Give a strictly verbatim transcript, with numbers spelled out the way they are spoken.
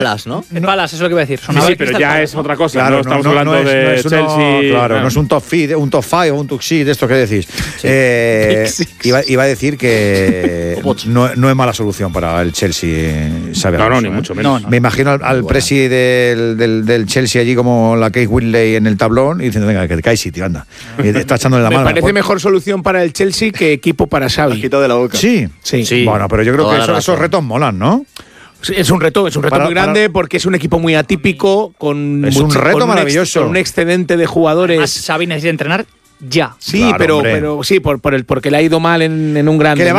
Palace, ¿no? El Palace, eso es lo que iba a decir. Sí, sí, pero ya Palace, es otra cosa. Claro, no estamos no, hablando no es, de no es uno, Chelsea. Claro, ah. no es un top five, un top five o un top six de esto que decís. Sí. Eh, iba, iba a decir que no, no es mala solución para el Chelsea, ¿sabe? No, no, Alonso, ni ¿eh? mucho menos. No, no. Me imagino al, al presi del, del, del Chelsea allí como la Kate Whitley en el tablón y diciendo, venga, que te caes sitio, anda. Y está echándole la Me mano. parece Por... mejor solución para el Chelsea que equipo para Xavi. Quito de la boca. Sí, sí. Sí. Bueno, pero yo creo Toda que la eso, razón. esos retos molan, ¿no? Sí, es un reto, es un reto Para- muy grande porque es un equipo muy atípico con Es un mucho- reto con maravilloso. ex- con un excedente de jugadores. Además, Xavi necesita entrenar ya. Sí, Claro, pero, hombre. pero sí, por, por el, porque le ha ido mal en, en un grande. Que le va